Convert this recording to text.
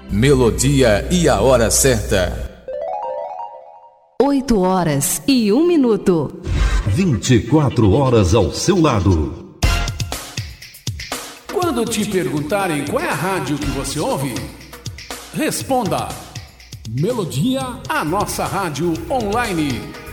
Melodia e a hora certa. 8h01. 24 horas ao seu lado. Quando te perguntarem qual é a rádio que você ouve, responda: Melodia, a nossa rádio online.